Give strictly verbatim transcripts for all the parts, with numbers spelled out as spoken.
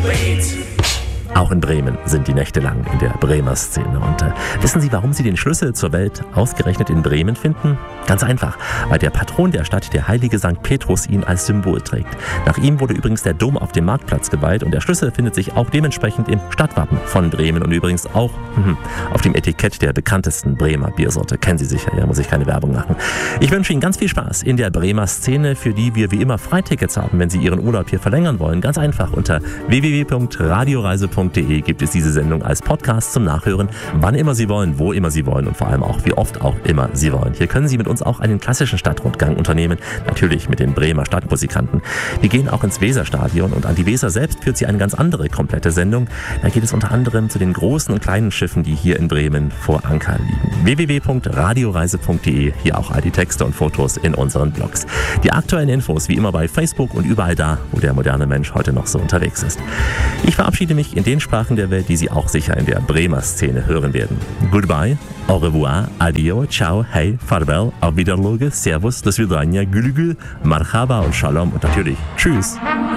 spät. Auch in Bremen sind die Nächte lang in der Bremer Szene. Und äh, wissen Sie, warum Sie den Schlüssel zur Welt ausgerechnet in Bremen finden? Ganz einfach, weil der Patron der Stadt, der heilige Sankt Petrus, ihn als Symbol trägt. Nach ihm wurde übrigens der Dom auf dem Marktplatz geweiht und der Schlüssel findet sich auch dementsprechend im Stadtwappen von Bremen und übrigens auch hm, auf dem Etikett der bekanntesten Bremer Biersorte. Kennen Sie sicher, ja, muss ich keine Werbung machen. Ich wünsche Ihnen ganz viel Spaß in der Bremer Szene, für die wir wie immer Freitickets haben, wenn Sie Ihren Urlaub hier verlängern wollen. Ganz einfach, unter w w w punkt radioreise punkt de gibt es diese Sendung als Podcast zum Nachhören, wann immer Sie wollen, wo immer Sie wollen und vor allem auch, wie oft auch immer Sie wollen. Hier können Sie mit uns auch einen klassischen Stadtrundgang unternehmen, natürlich mit den Bremer Stadtmusikanten. Die gehen auch ins Weserstadion und an die Weser selbst führt sie eine ganz andere komplette Sendung. Da geht es unter anderem zu den großen und kleinen Schiffen, die hier in Bremen vor Anker liegen. w w w punkt radioreise punkt de, hier auch all die Texte und Fotos in unseren Blogs. Die aktuellen Infos wie immer bei Facebook und überall da, wo der moderne Mensch heute noch so unterwegs ist. Ich verabschiede mich in den Sprachen der Welt, die Sie auch sicher in der Bremer Szene hören werden. Goodbye, au revoir, adio, ciao, hey, farewell, auf Wiederloge, servus, do svidania, gülü, marhaba und shalom und natürlich tschüss.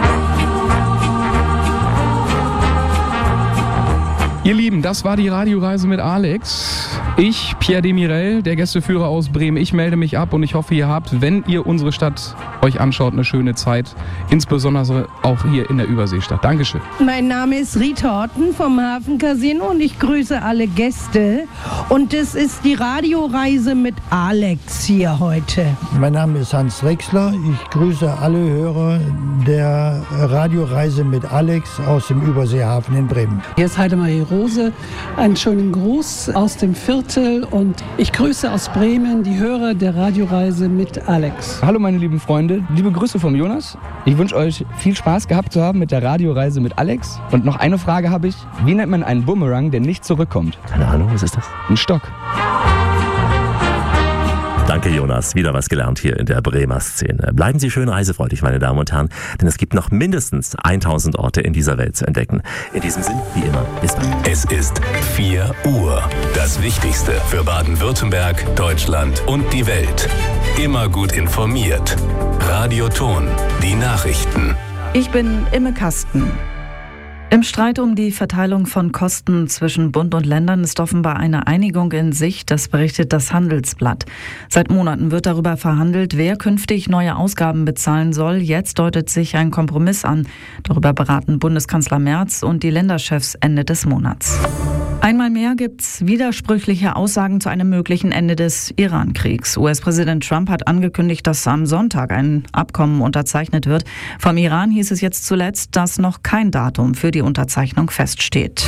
Ihr Lieben, das war die Radioreise mit Alex. Ich, Pierre Demirel, der Gästeführer aus Bremen, ich melde mich ab und ich hoffe, ihr habt, wenn ihr unsere Stadt euch anschaut, eine schöne Zeit. Insbesondere auch hier in der Überseestadt. Dankeschön. Mein Name ist Rita Horten vom Hafen Casino und ich grüße alle Gäste. Und das ist die Radioreise mit Alex hier heute. Mein Name ist Hans Drechsler. Ich grüße alle Hörer der Radioreise mit Alex aus dem Überseehafen in Bremen. Hier ist Heidemarie Rose. Einen schönen Gruß aus dem Viertel und ich grüße aus Bremen die Hörer der Radioreise mit Alex. Hallo meine lieben Freunde, liebe Grüße vom Jonas. Ich wünsche euch viel Spaß gehabt zu haben mit der Radioreise mit Alex. Und noch eine Frage habe ich. Wie nennt man einen Bumerang, der nicht zurückkommt? Keine Ahnung, was ist das? Ein Stock. Danke Jonas, wieder was gelernt hier in der Bremer Szene. Bleiben Sie schön reisefreudig, meine Damen und Herren, denn es gibt noch mindestens tausend Orte in dieser Welt zu entdecken. In diesem Sinn, wie immer, bis bald. Es ist vier Uhr. Das Wichtigste für Baden-Württemberg, Deutschland und die Welt. Immer gut informiert. Radioton, die Nachrichten. Ich bin Imme Kasten. Im Streit um die Verteilung von Kosten zwischen Bund und Ländern ist offenbar eine Einigung in Sicht, das berichtet das Handelsblatt. Seit Monaten wird darüber verhandelt, wer künftig neue Ausgaben bezahlen soll. Jetzt deutet sich ein Kompromiss an. Darüber beraten Bundeskanzler Merz und die Länderchefs Ende des Monats. Einmal mehr gibt's widersprüchliche Aussagen zu einem möglichen Ende des Iran-Kriegs. U S-Präsident Trump hat angekündigt, dass am Sonntag ein Abkommen unterzeichnet wird. Vom Iran hieß es jetzt zuletzt, dass noch kein Datum für die Unterzeichnung feststeht.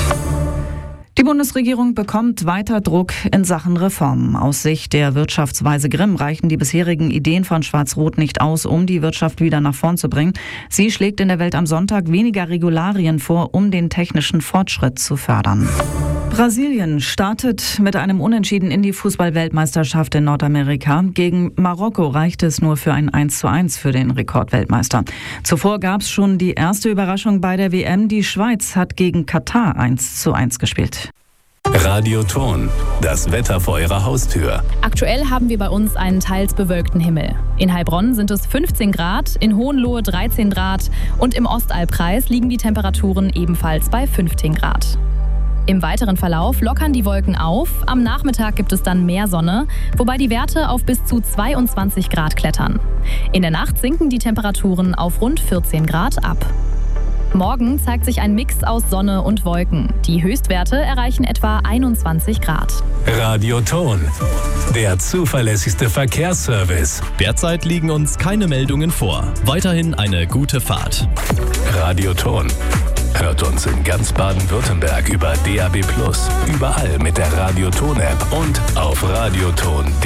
Die Bundesregierung bekommt weiter Druck in Sachen Reformen. Aus Sicht der Wirtschaftsweise Grimm reichen die bisherigen Ideen von Schwarz-Rot nicht aus, um die Wirtschaft wieder nach vorn zu bringen. Sie schlägt in der Welt am Sonntag weniger Regularien vor, um den technischen Fortschritt zu fördern. Brasilien startet mit einem Unentschieden in die Fußball-Weltmeisterschaft in Nordamerika. Gegen Marokko reichte es nur für ein eins zu eins für den Rekordweltmeister. Zuvor gab es schon die erste Überraschung bei der W M. Die Schweiz hat gegen Katar eins zu eins gespielt. Radioton, das Wetter vor Ihrer Haustür. Aktuell haben wir bei uns einen teils bewölkten Himmel. In Heilbronn sind es fünfzehn Grad, in Hohenlohe dreizehn Grad und im Ostalbkreis liegen die Temperaturen ebenfalls bei fünfzehn Grad. Im weiteren Verlauf lockern die Wolken auf. Am Nachmittag gibt es dann mehr Sonne, wobei die Werte auf bis zu zweiundzwanzig Grad klettern. In der Nacht sinken die Temperaturen auf rund vierzehn Grad ab. Morgen zeigt sich ein Mix aus Sonne und Wolken. Die Höchstwerte erreichen etwa einundzwanzig Grad. Radioton, der zuverlässigste Verkehrsservice. Derzeit liegen uns keine Meldungen vor. Weiterhin eine gute Fahrt. Radioton. Hört uns in ganz Baden-Württemberg über D A B plus, überall mit der Radioton-App und auf radioton punkt de.